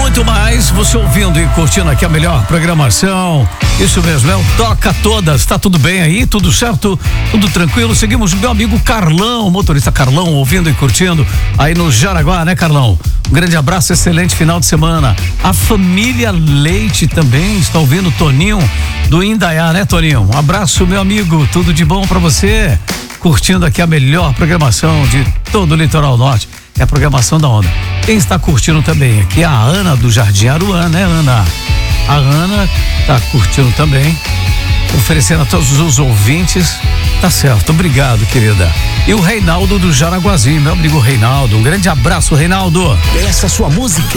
muito mais, você ouvindo e curtindo aqui a melhor programação. Isso mesmo, é o Toca Todas. Tá tudo bem aí? Tudo certo? Tudo tranquilo? Seguimos o meu amigo Carlão, motorista Carlão, ouvindo e curtindo aí no Jaraguá, né, Carlão? Um grande abraço, excelente final de semana. A família Leite também está ouvindo, Toninho do Indaiá, né, Toninho? Um abraço, meu amigo, tudo de bom pra você. Curtindo aqui a melhor programação de todo o Litoral Norte. É a programação da Onda. Quem está curtindo também aqui é a Ana do Jardim Aruã, né, Ana? A Ana tá curtindo também, oferecendo a todos os ouvintes. Tá certo, obrigado, querida. E o Reinaldo do Jaraguazinho, meu amigo Reinaldo. Um grande abraço, Reinaldo. Peça sua música,